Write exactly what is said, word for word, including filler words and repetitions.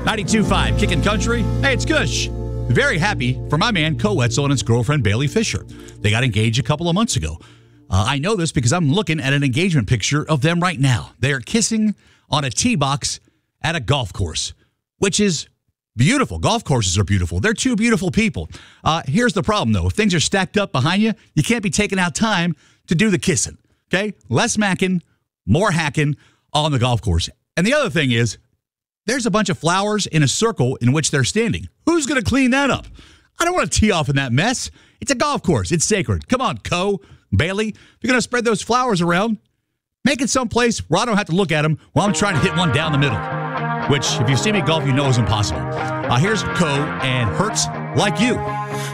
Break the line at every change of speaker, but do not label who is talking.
ninety-two point five Kickin' Country. Hey, it's Kush. Very happy for my man, Co Wetzel, and his girlfriend, Bailey Fisher. They got engaged a couple of months ago. Uh, I know this because I'm looking at an engagement picture of them right now. They are kissing on a tee box at a golf course, which is beautiful. Golf courses are beautiful. They're two beautiful people. Uh, here's the problem, though. If things are stacked up behind you, you can't be taking out time to do the kissing, okay? Less macking, more hacking on the golf course. And the other thing is, there's a bunch of flowers in a circle in which they're standing. Who's going to clean that up? I don't want to tee off in that mess. It's a golf course. It's sacred. Come on, Co, Bailey. If you're going to spread those flowers around, make it someplace where I don't have to look at them while I'm trying to hit one down the middle, which, if you've seen me golf, you know is impossible. Uh, here's Co and Hurts Like You.